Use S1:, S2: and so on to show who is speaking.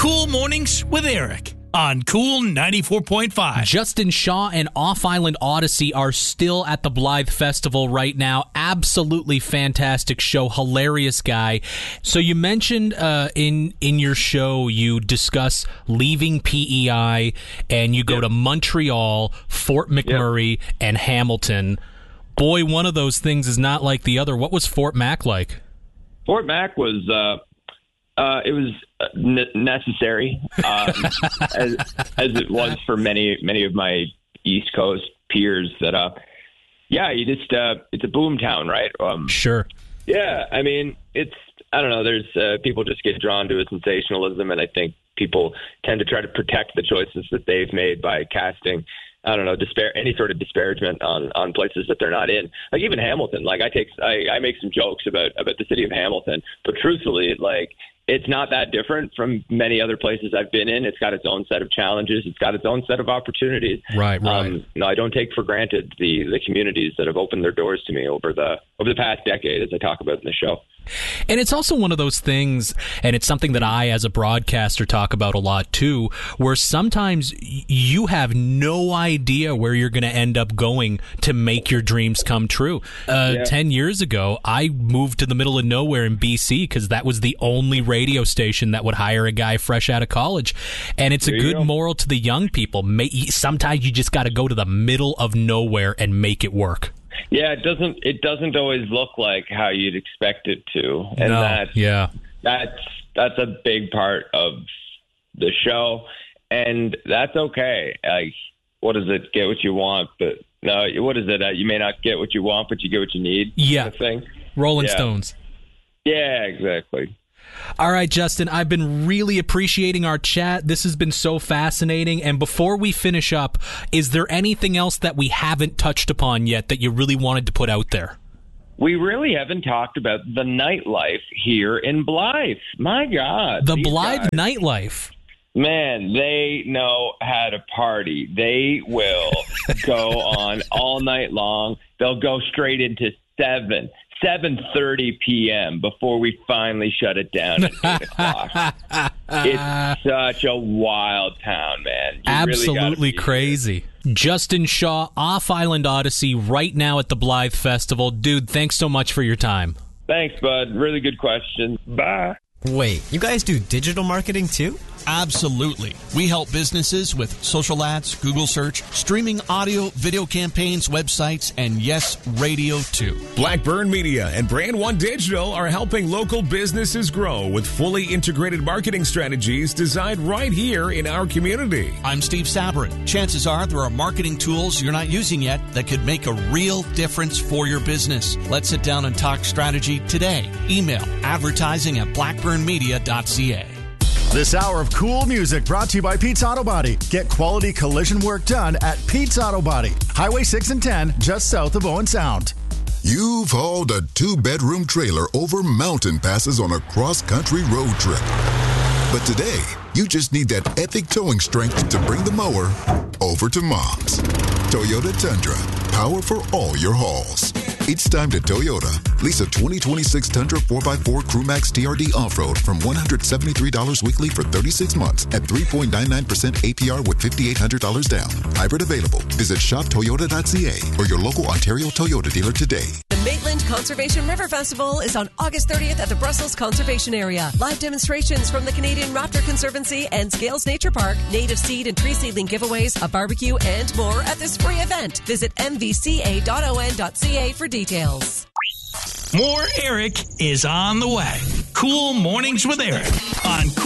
S1: Cool Mornings with Eric on Cool 94.5.
S2: Justin Shaw and Off Island Odyssey are still at the Blythe Festival right now. Absolutely fantastic show. Hilarious guy. So you mentioned in your show you discuss leaving PEI and you go to Montreal, Fort McMurray, and Hamilton. Boy, one of those things is not like the other. What was Fort Mac like?
S3: Fort Mac was it was necessary, as it was for many of my East Coast peers. That you just it's a boom town, right?
S2: Sure.
S3: Yeah, I mean I don't know. There's people just get drawn to a sensationalism, and I think people tend to try to protect the choices that they've made by casting, I don't know, any sort of disparagement on places that they're not in. Like even Hamilton, like I make some jokes about the city of Hamilton, but truthfully, like it's not that different from many other places I've been in. It's got its own set of challenges. It's got its own set of opportunities.
S2: Right.
S3: No, I don't take for granted the communities that have opened their doors to me over the past decade, as I talk about in the show.
S2: And it's also one of those things, and it's something that I, as a broadcaster, talk about a lot too, where sometimes you have no idea where you're going to end up going to make your dreams come true. 10 years ago, I moved to the middle of nowhere in BC because that was the only radio station that would hire a guy fresh out of college. And it's a good moral to the young people. Sometimes you just got to go to the middle of nowhere and make it work.
S3: Yeah, it doesn't always look like how you'd expect it to. And that's a big part of the show. And that's okay. Like, what is it? Get what you want, but no, what is it? You may not get what you want, but you get what you need.
S2: Yeah.
S3: Kind of thing.
S2: Rolling Stones.
S3: Yeah, exactly.
S2: All right, Justin, I've been really appreciating our chat. This has been so fascinating. And before we finish up, is there anything else that we haven't touched upon yet that you really wanted to put out there?
S3: We really haven't talked about the nightlife here in Blythe. My God.
S2: The Blythe nightlife.
S3: Man, they know how to party. They will go on all night long. They'll go straight into 7:30 p.m. before we finally shut it down at 8 o'clock. It's such a wild town, man.
S2: Absolutely crazy. Justin Shaw, Off Island Odyssey, right now at the Blythe Festival. Dude, thanks so much for your time.
S3: Thanks, bud. Really good question. Bye.
S4: Wait, you guys do digital marketing too?
S1: Absolutely. We help businesses with social ads, Google search, streaming audio, video campaigns, websites, and yes, radio too.
S5: Blackburn Media and Brand One Digital are helping local businesses grow with fully integrated marketing strategies designed right here in our community.
S1: I'm Steve Sabrin. Chances are there are marketing tools you're not using yet that could make a real difference for your business. Let's sit down and talk strategy today. Email advertising@blackburnmedia.ca.
S6: This hour of cool music brought to you by Pete's Auto Body. Get quality collision work done at Pete's Auto Body. Highway 6 and 10, just south of Owen Sound.
S7: You've hauled a 2-bedroom trailer over mountain passes on a cross-country road trip. But today, you just need that epic towing strength to bring the mower over to Mom's. Toyota Tundra, power for all your hauls. It's time to Toyota. Lease a 2026 Tundra 4x4 CrewMax TRD Off-Road from $173 weekly for 36 months at 3.99% APR with $5,800 down. Hybrid available. Visit shoptoyota.ca or your local Ontario Toyota dealer today.
S8: The Maitland Conservation River Festival is on August 30th at the Brussels Conservation Area. Live demonstrations from the Canadian Raptor Conservancy and Scales Nature Park, native seed and tree seedling giveaways, a barbecue, and more at this free event. Visit mvca.on.ca for details.
S1: More Eric is on the way. Cool Mornings with Eric on Cool